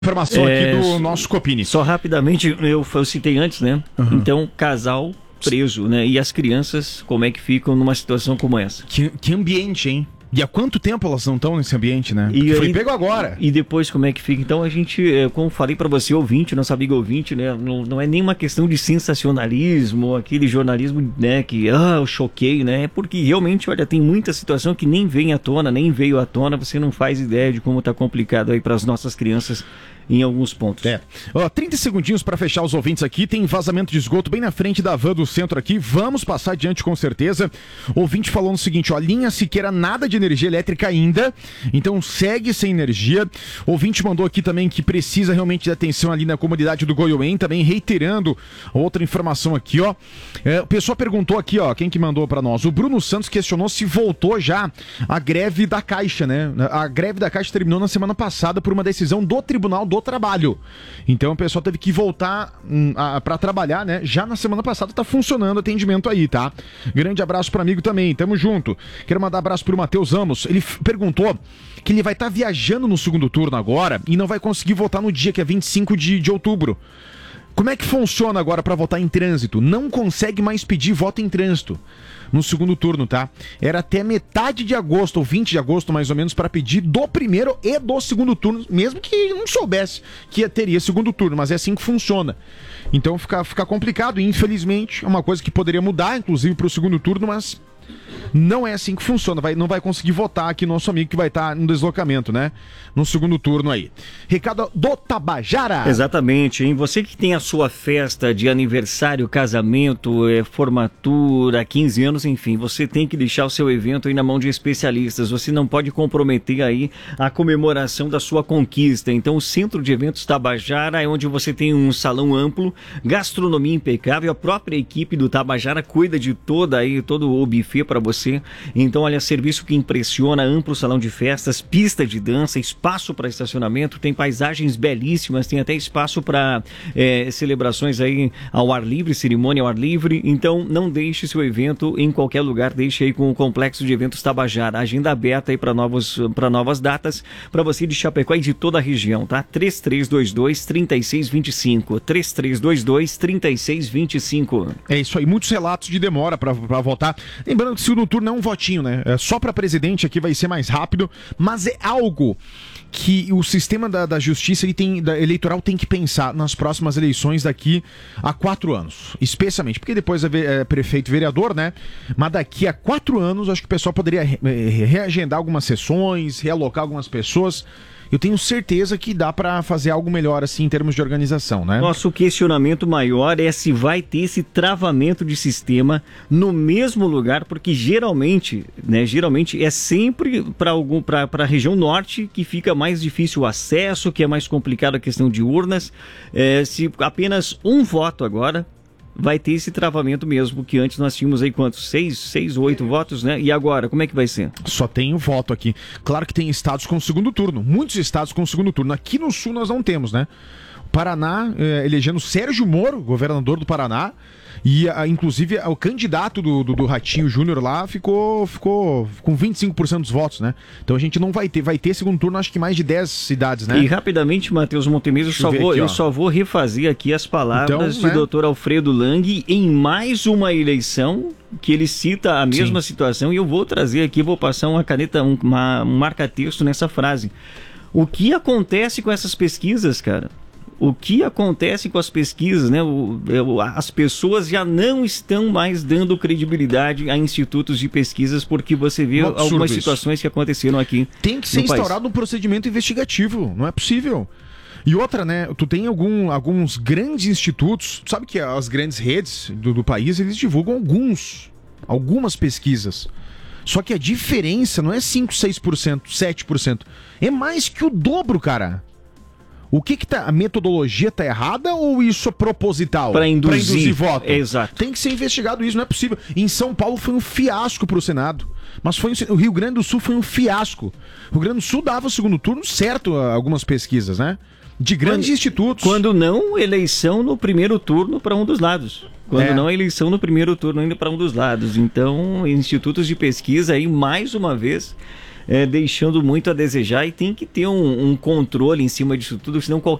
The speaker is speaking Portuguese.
Informação aqui do nosso Copini. Só rapidamente, eu citei antes, né? Uhum. Então, casal preso, né? E as crianças, como é que ficam numa situação como essa? Que ambiente, hein? E há quanto tempo elas não estão nesse ambiente, né? E foi aí, pego agora. E depois como é que fica? Então a gente, como falei pra você, ouvinte, nosso amigo ouvinte, né? Não é nenhuma questão de sensacionalismo, aquele jornalismo, né? Que, eu choquei, né? É porque realmente, olha, tem muita situação que nem vem à tona, nem veio à tona, você não faz ideia de como tá complicado aí pras nossas crianças em alguns pontos. 30 segundinhos para fechar os ouvintes aqui. Tem vazamento de esgoto bem na frente da van do centro aqui. Vamos passar adiante com certeza. Ouvinte falou o seguinte, ó, linha Siqueira, nada de energia elétrica ainda, então segue sem energia. Ouvinte mandou aqui também que precisa realmente de atenção ali na comunidade do Goiôem, também reiterando outra informação aqui, ó. O pessoal perguntou aqui, ó, quem que mandou para nós? O Bruno Santos questionou se voltou já a greve da Caixa, né? A greve da Caixa terminou na semana passada por uma decisão do Tribunal do Trabalho. Então o pessoal teve que voltar para trabalhar, né? Já na semana passada tá funcionando o atendimento aí, tá? Grande abraço pro amigo também, tamo junto. Quero mandar abraço pro Matheus Amos. Ele perguntou que ele vai estar viajando no segundo turno agora e não vai conseguir votar no dia que é 25 de outubro. Como é que funciona agora para votar em trânsito? Não consegue mais pedir voto em trânsito no segundo turno, tá? Era até metade de agosto, ou 20 de agosto mais ou menos, para pedir do primeiro e do segundo turno, mesmo que não soubesse que teria segundo turno, mas é assim que funciona. Então fica complicado e infelizmente é uma coisa que poderia mudar, inclusive para o segundo turno, mas não é assim que funciona, não vai conseguir votar aqui nosso amigo que vai estar no deslocamento, né? No segundo turno aí. Recado do Tabajara. Exatamente, hein? Você que tem a sua festa de aniversário, casamento, formatura, 15 anos, enfim, você tem que deixar o seu evento aí na mão de especialistas. Você não pode comprometer aí a comemoração da sua conquista. Então o Centro de Eventos Tabajara é onde você tem um salão amplo, gastronomia impecável, a própria equipe do Tabajara cuida de todo o buffet para você. Então, olha, serviço que impressiona, amplo salão de festas, pista de dança, espaço para estacionamento, tem paisagens belíssimas, tem até espaço para celebrações aí ao ar livre, cerimônia ao ar livre. Então, não deixe seu evento em qualquer lugar, deixe aí com o Complexo de Eventos Tabajara. Agenda aberta aí para novas datas, para você de Chapecó e de toda a região, tá? 3322-3625. 3322-3625. É isso aí, muitos relatos de demora para votar. Lembrando que o segundo turno é um votinho, né? Só para presidente aqui vai ser mais rápido, mas é algo que o sistema da justiça eleitoral tem que pensar nas próximas eleições daqui a 4 anos. Especialmente, porque depois é prefeito e vereador, né? Mas daqui a 4 anos, acho que o pessoal poderia reagendar algumas sessões, realocar algumas pessoas. Eu tenho certeza que dá para fazer algo melhor assim em termos de organização, né? Nosso questionamento maior é se vai ter esse travamento de sistema no mesmo lugar, porque geralmente é sempre para a região norte que fica mais difícil o acesso, que é mais complicado a questão de urnas. Se apenas um voto agora vai ter esse travamento mesmo, que antes nós tínhamos aí quantos? 6 ou 8 votos, né? E agora, como é que vai ser? Só tem o voto aqui. Claro que tem estados com segundo turno, muitos estados com segundo turno. Aqui no sul nós não temos, né? Paraná, elegendo Sérgio Moro, governador do Paraná, e inclusive o candidato do Ratinho Júnior lá ficou com 25% dos votos, né? Então a gente não vai ter segundo turno, acho que mais de 10 cidades, né? E rapidamente, Matheus Montemiro, eu só vou refazer aqui as palavras do Dr. Alfredo Lang em mais uma eleição que ele cita a mesma situação, e eu vou trazer aqui, vou passar uma caneta, um marca-texto nessa frase. O que acontece com essas pesquisas, cara? O que acontece com as pesquisas, né? As pessoas já não estão mais dando credibilidade a institutos de pesquisas, porque você vê algumas situações que aconteceram aqui. Tem que ser instaurado um procedimento investigativo, não é possível. E outra, né? Tu tem alguns grandes institutos, sabe que as grandes redes do país, eles divulgam algumas pesquisas. Só que a diferença não é 5, 6%, 7%. É mais que o dobro, cara. O que tá? A metodologia tá errada ou isso é proposital? Para induzir voto. Exato. Tem que ser investigado isso, não é possível. Em São Paulo foi um fiasco pro Senado. Mas o Rio Grande do Sul foi um fiasco. O Rio Grande do Sul dava o segundo turno certo a algumas pesquisas, né? De grandes institutos. Quando não, eleição no primeiro turno para um dos lados. Não, eleição no primeiro turno ainda para um dos lados. Então, institutos de pesquisa aí, mais uma vez, deixando muito a desejar, e tem que ter um controle em cima disso tudo, senão